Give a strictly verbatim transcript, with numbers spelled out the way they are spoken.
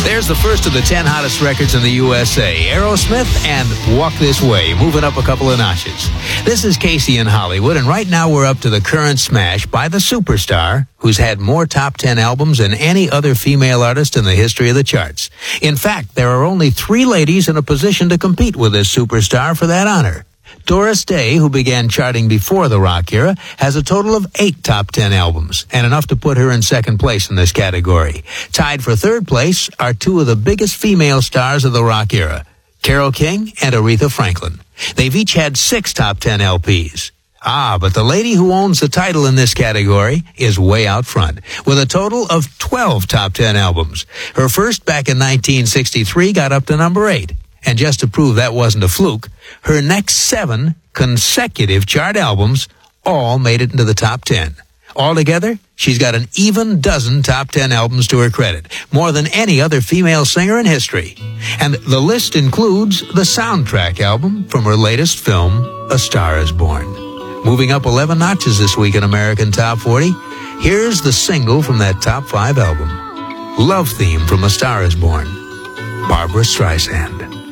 There's the first of the ten hottest records in the U S A. Aerosmith and Walk This Way, moving up a couple of notches. This is Casey in Hollywood, and right now we're up to the current smash by the superstar who's had more top ten albums than any other female artist in the history of the charts. In fact, there are only three ladies in a position to compete with this superstar for that honor. Doris Day, who began charting before the rock era, has a total of eight top ten albums, and enough to put her in second place in this category. Tied for third place are two of the biggest female stars of the rock era, Carole King and Aretha Franklin. They've each had six top ten L Ps. Ah, but the lady who owns the title in this category is way out front, with a total of twelve top ten albums. Her first, back in nineteen sixty-three, got up to number eight. And just to prove that wasn't a fluke, her next seven consecutive chart albums all made it into the top ten. Altogether, she's got an even dozen top ten albums to her credit, more than any other female singer in history. And the list includes the soundtrack album from her latest film, A Star Is Born. Moving up eleven notches this week in American Top forty, here's the single from that top five album, Love Theme from A Star Is Born, Barbra Streisand.